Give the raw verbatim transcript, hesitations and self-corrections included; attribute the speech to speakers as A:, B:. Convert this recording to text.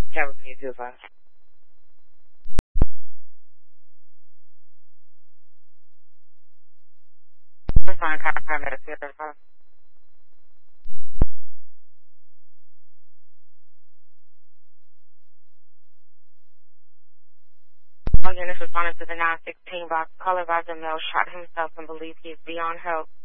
A: Cameron P two five.
B: Fine, paramedic two five. All units responding to the nine sixteen box. Caller advisor male shot himself and believe he is beyond help.